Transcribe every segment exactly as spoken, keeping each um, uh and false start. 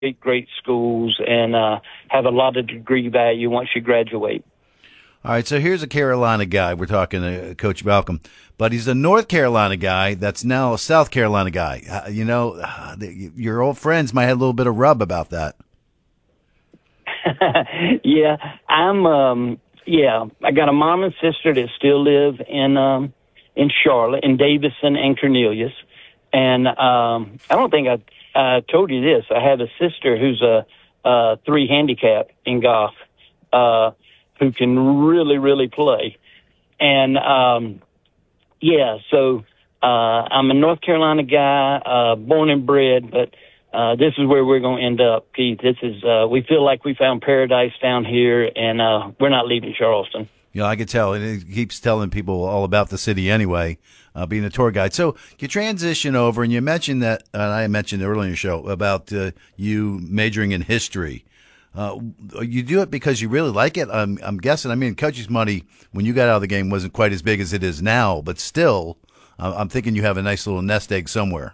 great, great schools and uh, have a lot of degree value once you graduate. All right, so here's a Carolina guy. We're talking to Coach Balcomb, but he's a North Carolina guy that's now a South Carolina guy. Uh, you know, uh, your old friends might have a little bit of rub about that. yeah, I'm. Um, yeah, I got a mom and sister that still live in um, in Charlotte, in Davison and Cornelius, and um, I don't think I uh, told you this. I have a sister who's a, a three handicap in golf. Uh, who can really, really play. And, um, yeah, so uh, I'm a North Carolina guy, uh, born and bred, but uh, this is where we're going to end up, Keith. This is, uh, we feel like we found paradise down here, and uh, we're not leaving Charleston. You know, I could tell, and it keeps telling people all about the city anyway, uh, being a tour guide. So you transition over, and you mentioned that, and I mentioned earlier in the show, about uh, you majoring in history. Uh, you do it because you really like it. I'm, I'm guessing. I mean, coach's money when you got out of the game wasn't quite as big as it is now, but still, uh, I'm thinking you have a nice little nest egg somewhere.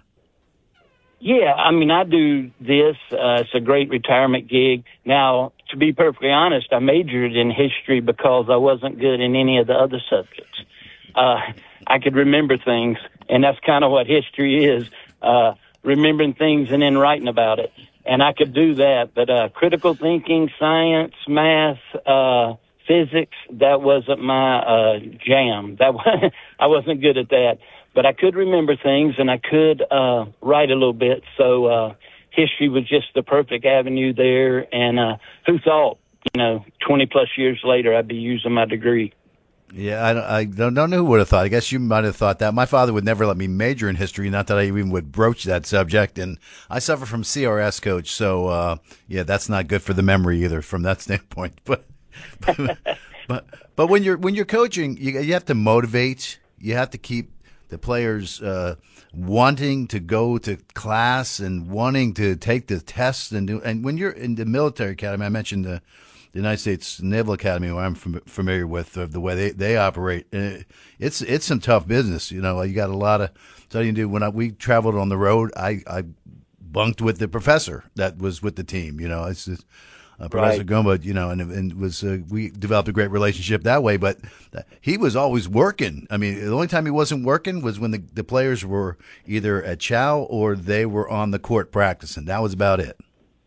Yeah, I mean, I do this. Uh, it's a great retirement gig. Now, to be perfectly honest, I majored in history because I wasn't good in any of the other subjects. Uh, I could remember things, and that's kind of what history is, uh, remembering things and then writing about it. And I could do that, but uh, critical thinking, science, math, uh, physics, that wasn't my uh, jam. That was, I wasn't good at that. But I could remember things, and I could uh, write a little bit. So uh, history was just the perfect avenue there. And uh, who thought, you know, twenty-plus years later, I'd be using my degree. Yeah, I don't, I don't, don't know who would have thought. I guess you might have thought that. My father would never let me major in history, not that I even would broach that subject. And I suffer from C R S, Coach, so, uh, yeah, that's not good for the memory either from that standpoint. But but, but, but when you're when you're coaching, you, you have to motivate. You have to keep the players uh, wanting to go to class and wanting to take the tests. And do. And when you're in the military academy, I mentioned the the United States Naval Academy, where I'm fam- familiar with uh, the way they, they operate. And it, it's it's some tough business. You know, you got a lot of studying to do. When I, we traveled on the road, I, I bunked with the professor that was with the team. You know, it's just, uh, Professor Right. Gomba. You know, and and was uh, we developed a great relationship that way. But he was always working. I mean, the only time he wasn't working was when the, the players were either at chow or they were on the court practicing. That was about it.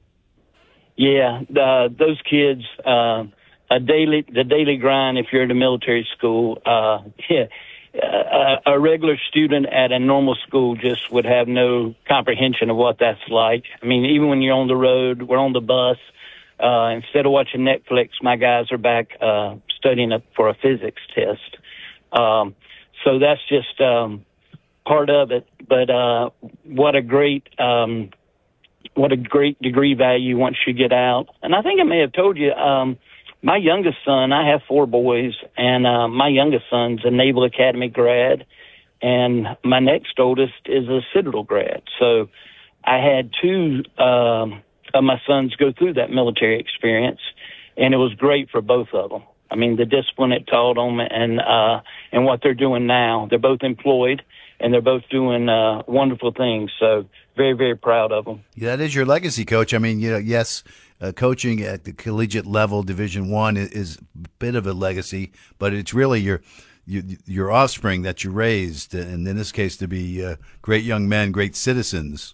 Yeah, the, those kids, uh, a daily, the daily grind. If you're at a military school, uh, yeah, a, a regular student at a normal school just would have no comprehension of what that's like. I mean, even when you're on the road, we're on the bus. Uh, instead of watching Netflix, my guys are back uh, studying up for a physics test. Um, so that's just um, part of it. But uh, what a great. Um, What a great degree value once you get out. And I think I may have told you, um, my youngest son, I have four boys, and uh, my youngest son's a Naval Academy grad, and my next oldest is a Citadel grad. So I had two um, of my sons go through that military experience, and it was great for both of them. I mean, the discipline it taught them and, uh, and what they're doing now. They're both employed, and they're both doing uh, wonderful things. So very, very proud of them. Yeah, that is your legacy, Coach. I mean, you know, yes, uh, coaching at the collegiate level, Division One, is, is a bit of a legacy, but it's really your your, your offspring that you raised, and in this case, to be uh, great young men, great citizens.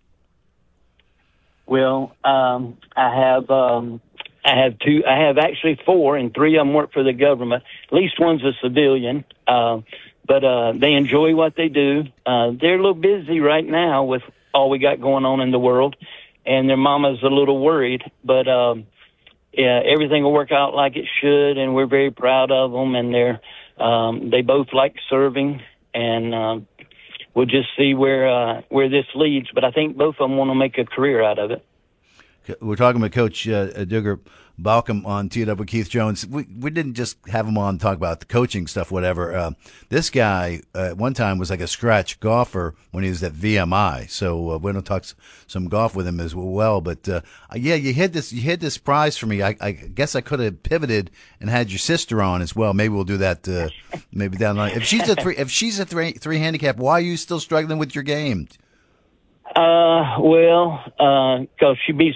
Well, um, I have um, I have two. I have actually four, and three of them work for the government. At least one's a civilian. Uh, But uh, they enjoy what they do. Uh, they're a little busy right now with all we got going on in the world, and their mama's a little worried. But um, yeah, everything will work out like it should, and we're very proud of them. And they're um, they both like serving, and um, we'll just see where uh, where this leads. But I think both of them want to make a career out of it. We're talking with Coach uh, Duggar Balcomb on T W Keith Jones. We we didn't just have him on to talk about the coaching stuff, whatever. Uh, this guy uh, at one time was like a scratch golfer when he was at V M I. So uh, we're going to talk some golf with him as well. But uh, yeah, you hit this you hit this prize for me. I, I guess I could have pivoted and had your sister on as well. Maybe we'll do that. Uh, maybe down the line. If she's a three, if she's a three three handicap, why are you still struggling with your game? Uh, well, uh, cause she beats